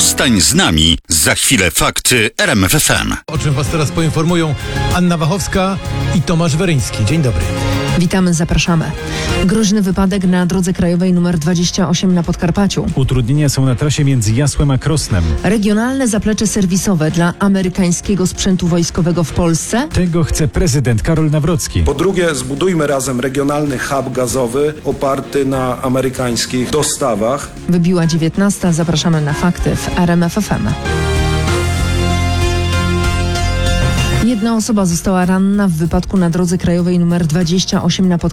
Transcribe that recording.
Zostań z nami. Za chwilę fakty RMF FM. O czym was teraz poinformują Anna Wachowska i Tomasz Weryński. Dzień dobry. Witamy, zapraszamy. Groźny wypadek na drodze krajowej nr 28 na Podkarpaciu. Utrudnienia są na trasie między Jasłem a Krosnem. Regionalne zaplecze serwisowe dla amerykańskiego sprzętu wojskowego w Polsce. Tego chce prezydent Karol Nawrocki. Po drugie, zbudujmy razem regionalny hub gazowy oparty na amerykańskich dostawach. Wybiła 19. Zapraszamy na fakty w RMF FM. Jedna osoba została ranna w wypadku na drodze krajowej nr 28 na Podkarpaciu.